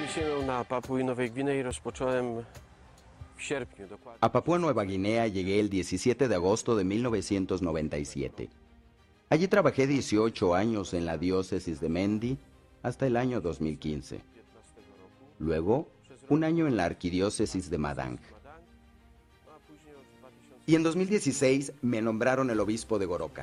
Przyjechałem na Papui Nowej Gwinei rozpocząłem w sierpniu. Dokładnie. A Papúa Nueva Guinea llegué el 17 de agosto de 1997. Allí trabajé 18 años en la diócesis de Mendi hasta el año 2015. Luego, un año en la arquidiócesis de Madang. Y en 2016 me nombraron el obispo de Goroka.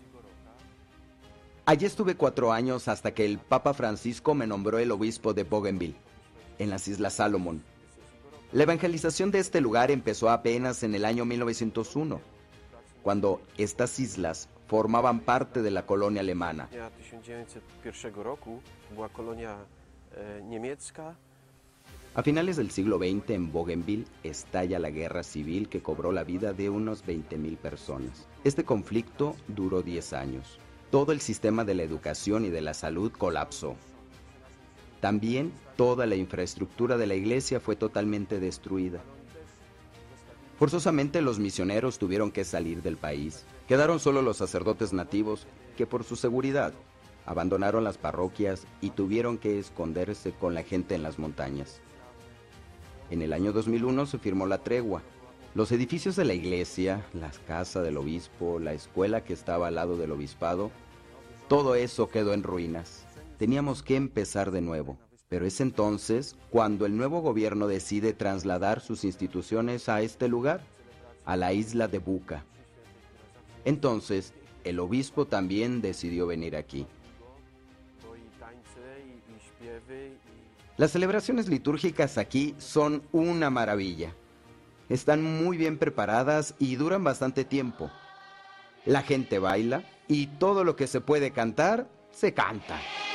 Allí estuve 4 años hasta que el Papa Francisco me nombró el obispo de Bougainville, en las Islas Salomón. La evangelización de este lugar empezó apenas en el año 1901, cuando estas islas formaban parte de la colonia alemana. W 1901 roku była kolonia niemiecka. A finales del siglo XX en Bougainville estalla la guerra civil que cobró la vida de unos 20,000 personas. Este conflicto duró 10 años. Todo el sistema de la educación y de la salud colapsó. También toda la infraestructura de la iglesia fue totalmente destruida. Forzosamente los misioneros tuvieron que salir del país. Quedaron solo los sacerdotes nativos que por su seguridad abandonaron las parroquias y tuvieron que esconderse con la gente en las montañas. En el año 2001 se firmó la tregua. Los edificios de la iglesia, la casa del obispo, la escuela que estaba al lado del obispado, todo eso quedó en ruinas. Teníamos que empezar de nuevo. Pero es entonces cuando el nuevo gobierno decide trasladar sus instituciones a este lugar, a la isla de Buka. Entonces, el obispo también decidió venir aquí. Las celebraciones litúrgicas aquí son una maravilla. Están muy bien preparadas y duran bastante tiempo. La gente baila y todo lo que se puede cantar, se canta.